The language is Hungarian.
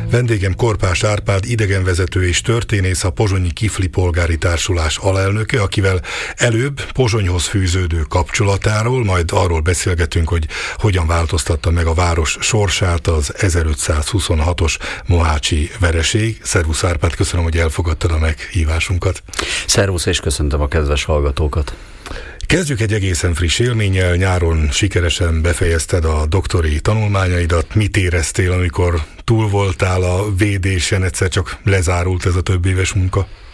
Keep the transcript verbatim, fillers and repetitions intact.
Vendégem Korpás Árpád, idegenvezető és történész, a Pozsonyi Kifli Polgári Társulás alelnöke, akivel előbb Pozsonyhoz fűződő kapcsolatáról, majd arról beszélgetünk, hogy hogyan változtatta meg a város sorsát az ezerötszázhuszonhatos mohácsi vereség. Szervusz Árpád, köszönöm, hogy elfogadtad a meghívásunkat. Szervusz, és köszöntöm a kedves hallgatókat. Kezdjük egy egészen friss élménnyel. Nyáron sikeresen befejezted a doktori tanulmányaidat. Mit éreztél, amikor túl voltál a védésen, egyszer csak lezárult ez a több éves munka?